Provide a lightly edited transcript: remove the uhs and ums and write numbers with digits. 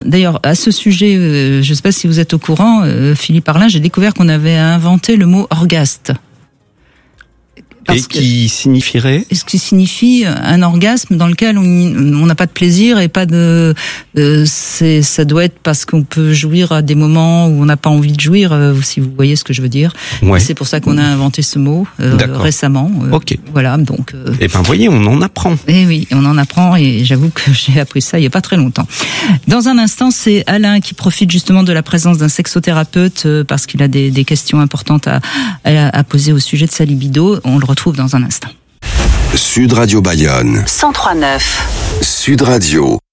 D'ailleurs, à ce sujet, je ne sais pas si vous êtes au courant, Philippe Arlin, j'ai découvert qu'on avait inventé le mot orgaste. Et qui signifierait ? Ce qui signifie un orgasme dans lequel on n'a pas de plaisir et pas de... ça doit être parce qu'on peut jouir à des moments où on n'a pas envie de jouir, si vous voyez ce que je veux dire. Ouais. C'est pour ça qu'on a inventé ce mot récemment. Ok. Voilà, donc... Eh ben, voyez, on en apprend. Eh oui, on en apprend et j'avoue que j'ai appris ça il n'y a pas très longtemps. Dans un instant, c'est Alain qui profite justement de la présence d'un sexothérapeute parce qu'il a des questions importantes à poser au sujet de sa libido. On le retrouve dans un instant. Sud Radio Bayonne. 103.9. Sud Radio.